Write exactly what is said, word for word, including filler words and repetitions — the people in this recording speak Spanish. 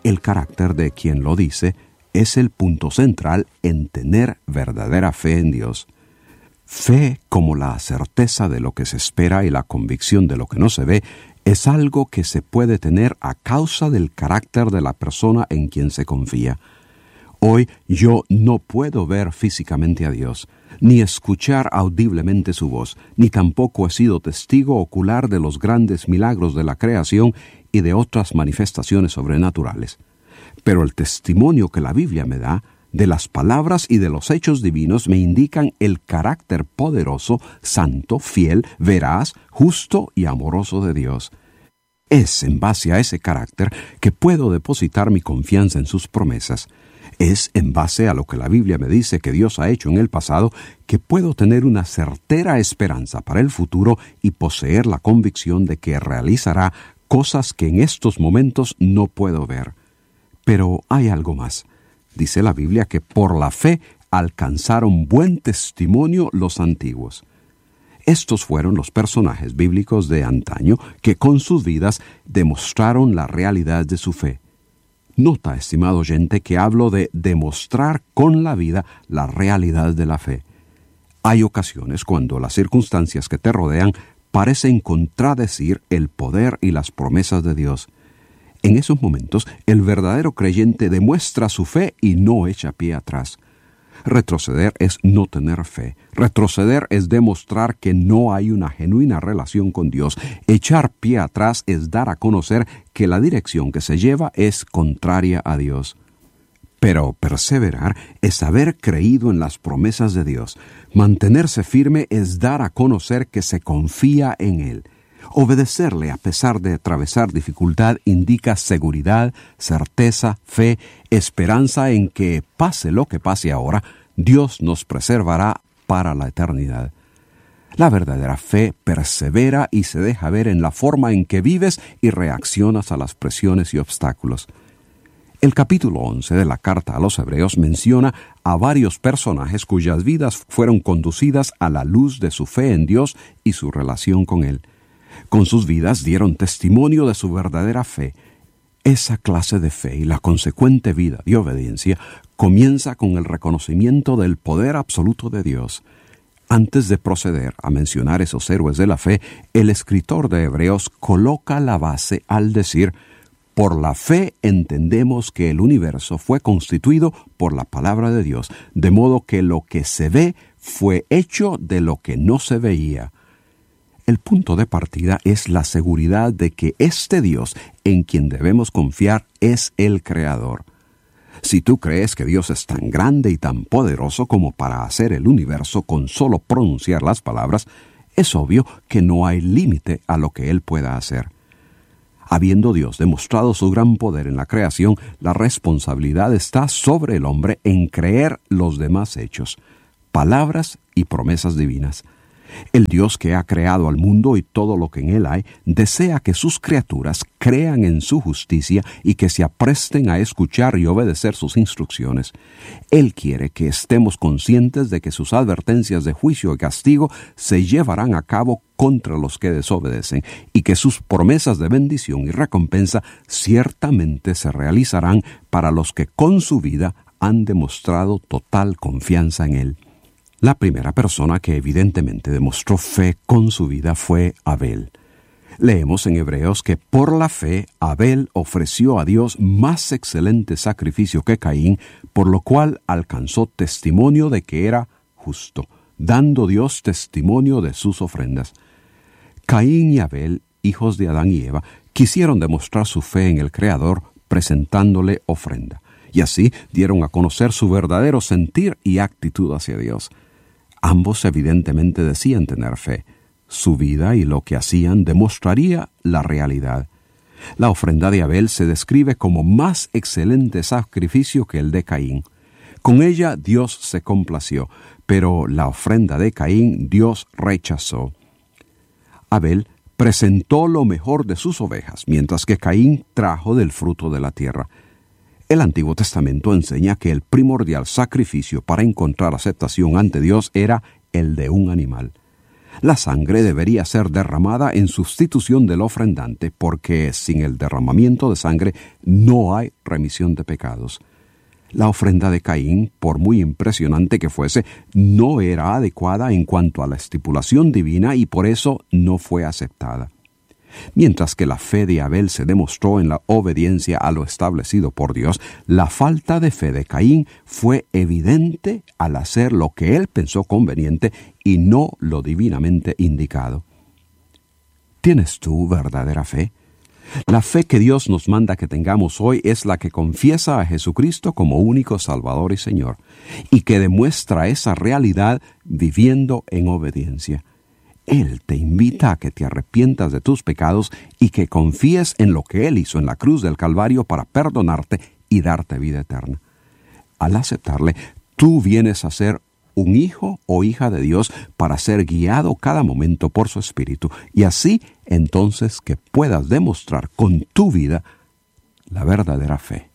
El carácter de quien lo dice es el punto central en tener verdadera fe en Dios. Fe, como la certeza de lo que se espera y la convicción de lo que no se ve, es algo que se puede tener a causa del carácter de la persona en quien se confía. Hoy yo no puedo ver físicamente a Dios, ni escuchar audiblemente su voz, ni tampoco he sido testigo ocular de los grandes milagros de la creación y de otras manifestaciones sobrenaturales. Pero el testimonio que la Biblia me da, de las palabras y de los hechos divinos, me indican el carácter poderoso, santo, fiel, veraz, justo y amoroso de Dios. Es en base a ese carácter que puedo depositar mi confianza en sus promesas. Es en base a lo que la Biblia me dice que Dios ha hecho en el pasado que puedo tener una certera esperanza para el futuro y poseer la convicción de que realizará cosas que en estos momentos no puedo ver. Pero hay algo más. Dice la Biblia que por la fe alcanzaron buen testimonio los antiguos. Estos fueron los personajes bíblicos de antaño que con sus vidas demostraron la realidad de su fe. Nota, estimado oyente, que hablo de demostrar con la vida la realidad de la fe. Hay ocasiones cuando las circunstancias que te rodean parecen contradecir el poder y las promesas de Dios. En esos momentos, el verdadero creyente demuestra su fe y no echa pie atrás. Retroceder es no tener fe. Retroceder es demostrar que no hay una genuina relación con Dios. Echar pie atrás es dar a conocer que la dirección que se lleva es contraria a Dios. Pero perseverar es haber creído en las promesas de Dios. Mantenerse firme es dar a conocer que se confía en Él. Obedecerle a pesar de atravesar dificultad indica seguridad, certeza, fe, esperanza en que, pase lo que pase ahora, Dios nos preservará para la eternidad. La verdadera fe persevera y se deja ver en la forma en que vives y reaccionas a las presiones y obstáculos. El capítulo once de la carta a los Hebreos menciona a varios personajes cuyas vidas fueron conducidas a la luz de su fe en Dios y su relación con Él. Con sus vidas dieron testimonio de su verdadera fe. Esa clase de fe y la consecuente vida de obediencia comienza con el reconocimiento del poder absoluto de Dios. Antes de proceder a mencionar esos héroes de la fe, el escritor de Hebreos coloca la base al decir: por la fe entendemos que el universo fue constituido por la palabra de Dios, de modo que lo que se ve fue hecho de lo que no se veía. El punto de partida es la seguridad de que este Dios en quien debemos confiar es el Creador. Si tú crees que Dios es tan grande y tan poderoso como para hacer el universo con solo pronunciar las palabras, es obvio que no hay límite a lo que Él pueda hacer. Habiendo Dios demostrado su gran poder en la creación, la responsabilidad está sobre el hombre en creer los demás hechos, palabras y promesas divinas. El Dios que ha creado al mundo y todo lo que en él hay, desea que sus criaturas crean en su justicia y que se apresten a escuchar y obedecer sus instrucciones. Él quiere que estemos conscientes de que sus advertencias de juicio y castigo se llevarán a cabo contra los que desobedecen y que sus promesas de bendición y recompensa ciertamente se realizarán para los que con su vida han demostrado total confianza en él. La primera persona que evidentemente demostró fe con su vida fue Abel. Leemos en Hebreos que por la fe Abel ofreció a Dios más excelente sacrificio que Caín, por lo cual alcanzó testimonio de que era justo, dando Dios testimonio de sus ofrendas. Caín y Abel, hijos de Adán y Eva, quisieron demostrar su fe en el Creador presentándole ofrenda, y así dieron a conocer su verdadero sentir y actitud hacia Dios. Ambos evidentemente decían tener fe. Su vida y lo que hacían demostraría la realidad. La ofrenda de Abel se describe como más excelente sacrificio que el de Caín. Con ella Dios se complació, pero la ofrenda de Caín Dios rechazó. Abel presentó lo mejor de sus ovejas, mientras que Caín trajo del fruto de la tierra. El Antiguo Testamento enseña que el primordial sacrificio para encontrar aceptación ante Dios era el de un animal. La sangre debería ser derramada en sustitución del ofrendante, porque sin el derramamiento de sangre no hay remisión de pecados. La ofrenda de Caín, por muy impresionante que fuese, no era adecuada en cuanto a la estipulación divina y por eso no fue aceptada. Mientras que la fe de Abel se demostró en la obediencia a lo establecido por Dios, la falta de fe de Caín fue evidente al hacer lo que él pensó conveniente y no lo divinamente indicado. ¿Tienes tú verdadera fe? La fe que Dios nos manda que tengamos hoy es la que confiesa a Jesucristo como único Salvador y Señor, y que demuestra esa realidad viviendo en obediencia. Él te invita a que te arrepientas de tus pecados y que confíes en lo que Él hizo en la cruz del Calvario para perdonarte y darte vida eterna. Al aceptarle, tú vienes a ser un hijo o hija de Dios para ser guiado cada momento por su Espíritu, y así entonces que puedas demostrar con tu vida la verdadera fe.